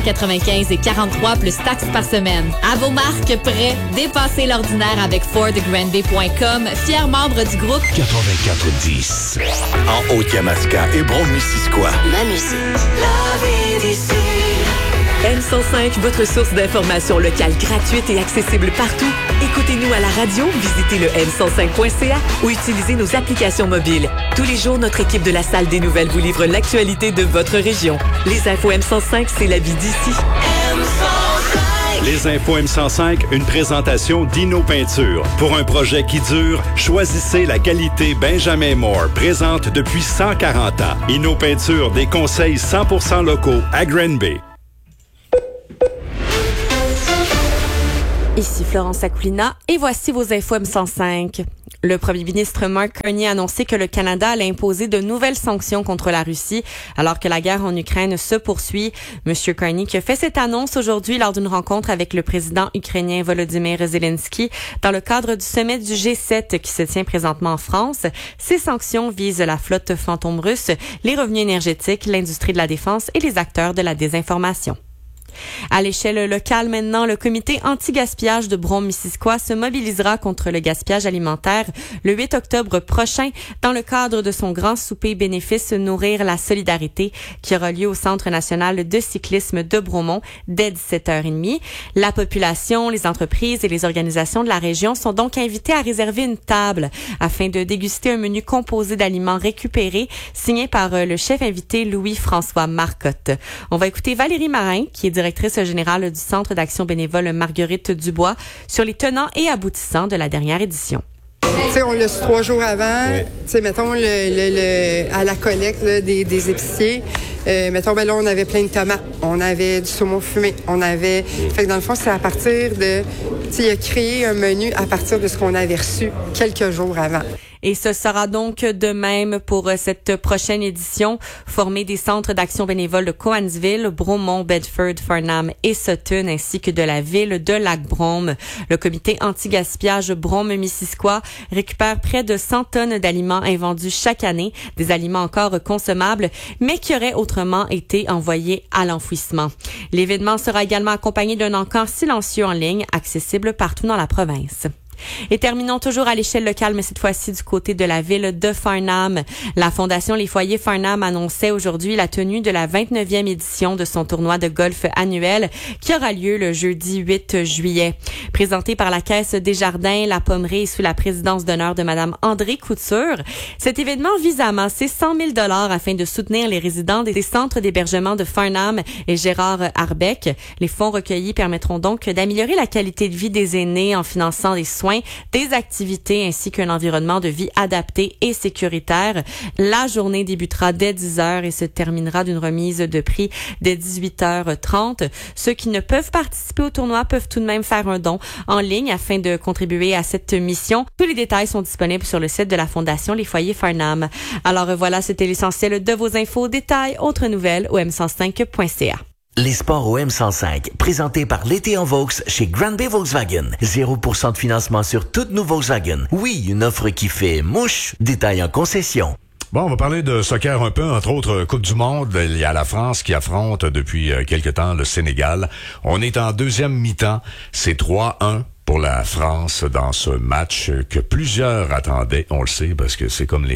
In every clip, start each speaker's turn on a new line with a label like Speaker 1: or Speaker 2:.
Speaker 1: 95 et 43 plus taxes par semaine. À vos marques prêts, dépassez l'ordinaire avec FordGrandBay.com, fier membre du groupe
Speaker 2: 8410. En Haute-Yamaska et Brome-Missisquoi.
Speaker 3: Ma musique. La vie d'ici.
Speaker 4: M105, votre source d'information locale gratuite et accessible partout. Écoutez-nous à la radio, visitez le m105.ca ou utilisez nos applications mobiles. Tous les jours, notre équipe de la Salle des Nouvelles vous livre l'actualité de votre région. Les infos M105, c'est la vie d'ici.
Speaker 3: M105.
Speaker 5: Les infos M105, une présentation d'Inno Peinture. Pour un projet qui dure, choisissez la qualité Benjamin Moore, présente depuis 140 ans. Inno Peinture, des conseils 100% locaux à Granby.
Speaker 4: Ici Florence Aquilina et voici vos infos M105. Le premier ministre Mark Carney a annoncé que le Canada allait imposer de nouvelles sanctions contre la Russie alors que la guerre en Ukraine se poursuit. Monsieur Carney qui a fait cette annonce aujourd'hui lors d'une rencontre avec le président ukrainien Volodymyr Zelensky dans le cadre du sommet du G7 qui se tient présentement en France. Ces sanctions visent la flotte fantôme russe, les revenus énergétiques, l'industrie de la défense et les acteurs de la désinformation. À l'échelle locale maintenant, le comité anti-gaspillage de Brome-Missisquoi se mobilisera contre le gaspillage alimentaire le 8 octobre prochain dans le cadre de son grand souper bénéfice Nourrir la solidarité qui aura lieu au Centre national de cyclisme de Bromont dès 17h30. La population, les entreprises et les organisations de la région sont donc invités à réserver une table afin de déguster un menu composé d'aliments récupérés signé par le chef invité Louis-François Marcotte. On va écouter Valérie Marin qui est directrice générale du Centre d'action bénévole Marguerite Dubois, sur les tenants et aboutissants de la dernière édition.
Speaker 6: T'sais, on l'a su 3 jours avant. Ouais. Mettons, à la collecte là, des épiciers, mettons, ben là, on avait plein de tomates, on avait du saumon fumé, on avait... Fait que dans le fond, c'est à partir de... Il a créé un menu à partir de ce qu'on avait reçu quelques jours avant.
Speaker 4: Et ce sera donc de même pour cette prochaine édition, formée des centres d'action bénévole de Cowansville, Bromont, Bedford, Farnham et Sutton, ainsi que de la ville de Lac-Brome. Le comité anti-gaspillage Brome-Missisquoi récupère près de 100 tonnes d'aliments invendus chaque année, des aliments encore consommables, mais qui auraient autrement été envoyés à l'enfouissement. L'événement sera également accompagné d'un encart silencieux en ligne, accessible partout dans la province. Et terminons toujours à l'échelle locale, mais cette fois-ci du côté de la ville de Farnham. La Fondation Les Foyers Farnham annonçait aujourd'hui la tenue de la 29e édition de son tournoi de golf annuel qui aura lieu le jeudi 8 juillet. Présenté par la Caisse Desjardins, la Pommerie et sous la présidence d'honneur de Madame André Couture, cet événement vise à amasser 100 000 $ afin de soutenir les résidents des centres d'hébergement de Farnham et Gérard Arbeck. Les fonds recueillis permettront donc d'améliorer la qualité de vie des aînés en finançant des soins, des activités ainsi qu'un environnement de vie adapté et sécuritaire. La journée débutera dès 10h et se terminera d'une remise de prix dès 18h30. Ceux qui ne peuvent participer au tournoi peuvent tout de même faire un don en ligne afin de contribuer à cette mission. Tous les détails sont disponibles sur le site de la Fondation Les Foyers Farnham. Alors voilà, c'était l'essentiel de vos infos. Détails, autres nouvelles au m105.ca.
Speaker 2: Les sports au M105, présentés par l'été en Vaux chez Granby Volkswagen. 0% de financement sur toutes nos Volkswagen. Oui, une offre qui fait mouche. Détail en concession.
Speaker 7: Bon, on va parler de soccer un peu, entre autres Coupe du Monde. Il y a la France qui affronte depuis quelque temps le Sénégal. On est en deuxième mi-temps. C'est 3-1 pour la France dans ce match que plusieurs attendaient. On le sait parce que c'est comme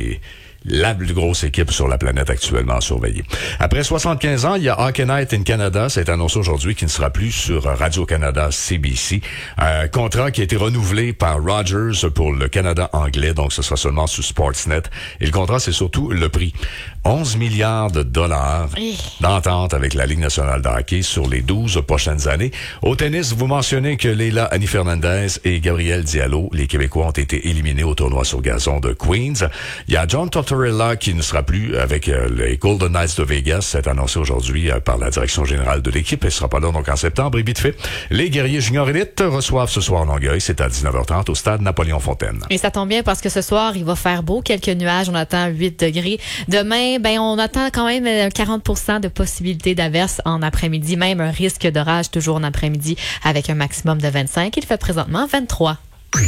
Speaker 7: la plus grosse équipe sur la planète actuellement surveillée. Après 75 ans, il y a Hockey Night in Canada. C'est annoncé aujourd'hui qu'il ne sera plus sur Radio-Canada CBC. Un contrat qui a été renouvelé par Rogers pour le Canada anglais, donc ce sera seulement sur Sportsnet. Et le contrat, c'est surtout le prix. 11 milliards de dollars d'entente avec la Ligue nationale de hockey sur les 12 prochaines années. Au tennis, vous mentionnez que Leila Annie Fernandez et Gabriel Diallo, les Québécois, ont été éliminés au tournoi sur gazon de Queens. Il y a John Tortorella qui ne sera plus avec les Golden Knights de Vegas. C'est annoncé aujourd'hui par la direction générale de l'équipe. Il ne sera pas là donc en septembre. Et vite fait, les Guerriers Junior Élite reçoivent ce soir Longueuil. C'est à 19h30 au stade Napoléon-Fontaine.
Speaker 1: Et ça tombe bien parce que ce soir, il va faire beau. Quelques nuages. On attend 8 degrés. Demain, on attend quand même 40% de possibilités d'averses en après-midi. Même un risque d'orage toujours en après-midi avec un maximum de 25. Il fait présentement 23.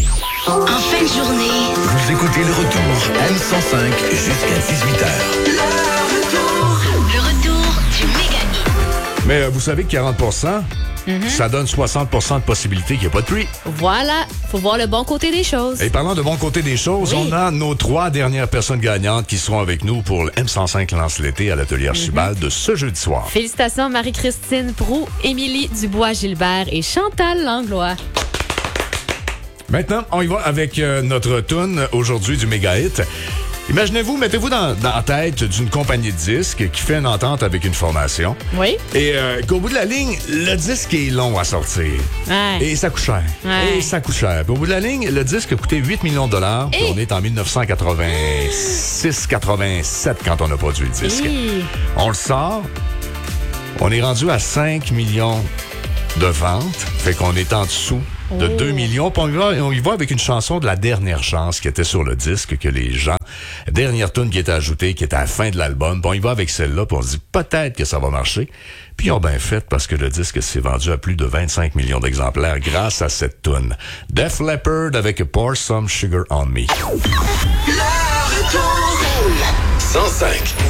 Speaker 3: En fin de journée,
Speaker 2: Vous écoutez le retour M105 jusqu'à 18h.
Speaker 3: le retour du Mégahit.
Speaker 7: Mais vous savez que 40%, ça donne 60% de possibilités qu'il n'y ait pas de pluie.
Speaker 1: Voilà, faut voir le bon côté des choses.
Speaker 7: Et parlant de bon côté des choses,
Speaker 1: Oui.
Speaker 7: on a nos 3 dernières personnes gagnantes qui seront avec nous pour le M105 Lance l'été à l'atelier Archibald de ce jeudi soir.
Speaker 1: Félicitations Marie-Christine Proux, Émilie Dubois-Gilbert et Chantal Langlois.
Speaker 7: Maintenant, on y va avec notre tune aujourd'hui du méga hit. Imaginez-vous, mettez-vous dans la tête d'une compagnie de disques qui fait une entente avec une formation.
Speaker 1: Oui.
Speaker 7: Et qu'au bout de la ligne, le disque est long à sortir.
Speaker 1: Ouais.
Speaker 7: Et ça coûte cher.
Speaker 1: Ouais.
Speaker 7: Et ça coûte cher. Puis au bout de la ligne, le disque a coûté 8 millions de dollars. Puis on est en 1986-87 quand on a produit le disque.
Speaker 1: Hi.
Speaker 7: On le sort. On est rendu à 5 millions de ventes. Fait qu'on est en dessous de 2 millions. Puis on y va avec une chanson de La Dernière Chance qui était sur le disque que les gens... Dernière tune qui était ajoutée, qui était à la fin de l'album. Puis on y va avec celle-là, puis on se dit peut-être que ça va marcher. Puis ils ont bien fait parce que le disque s'est vendu à plus de 25 millions d'exemplaires grâce à cette tune. Def Leppard avec Pour Some Sugar on Me.
Speaker 3: Le retour.
Speaker 2: 105.